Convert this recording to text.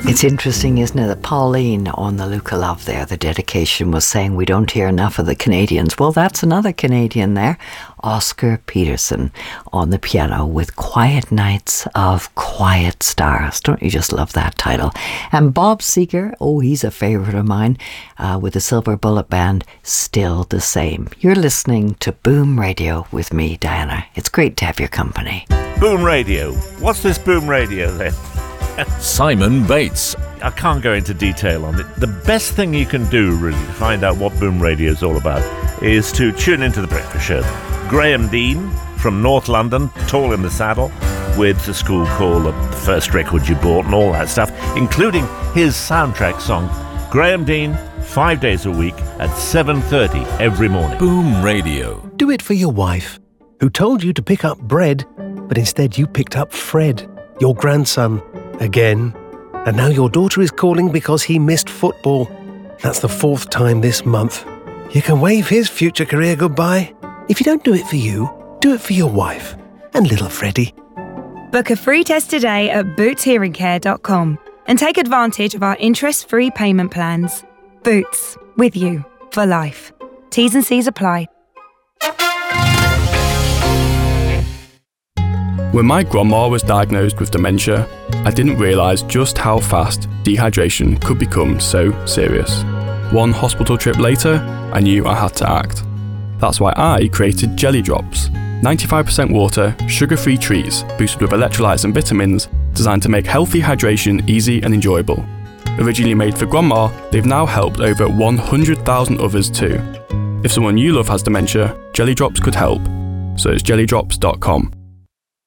It's interesting, isn't it, that Pauline on the Luca Love there, the dedication was saying we don't hear enough of the Canadians. Well, that's another Canadian there, Oscar Peterson on the piano with Quiet Nights of Quiet Stars. Don't you just love that title? And Bob Seger, he's a favourite of mine, with the Silver Bullet Band, Still the Same. You're listening to Boom Radio with me, Diana. It's great to have your company. Boom Radio. What's this Boom Radio then? Simon Bates. I can't go into detail on it. The best thing you can do, really, to find out what Boom Radio is all about is to tune into The Breakfast Show. Graham Dean from North London, Tall in the Saddle, with The School Call, the first record you bought and all that stuff, including his soundtrack song. Graham Dean, 5 days a week at 7:30 every morning. Boom Radio. Do it for your wife, who told you to pick up bread, but instead you picked up Fred, your grandson, again. And now your daughter is calling because he missed football. That's the 4th time this month. You can wave his future career goodbye. If you don't do it for you, do it for your wife and little Freddie. Book a free test today at bootshearingcare.com and take advantage of our interest-free payment plans. Boots, with you for life. T's and C's apply. When my grandma was diagnosed with dementia, I didn't realise just how fast dehydration could become so serious. One hospital trip later, I knew I had to act. That's why I created Jelly Drops, 95% water, sugar-free treats boosted with electrolytes and vitamins designed to make healthy hydration easy and enjoyable. Originally made for grandma, they've now helped over 100,000 others too. If someone you love has dementia, Jelly Drops could help. So it's jellydrops.com.